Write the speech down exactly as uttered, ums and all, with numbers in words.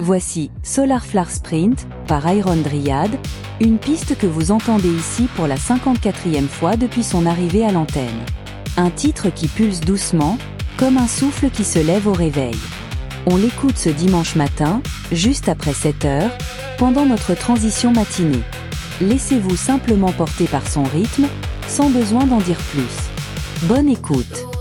Voici Solar Flare Sprint par Iron Dryad, une piste que vous entendez ici pour la cinquante-quatrième fois depuis son arrivée à l'antenne. Un titre qui pulse doucement, comme un souffle qui se lève au réveil. On l'écoute ce dimanche matin, juste après sept heures, pendant notre transition matinée. Laissez-vous simplement porter par son rythme, sans besoin d'en dire plus. Bonne écoute.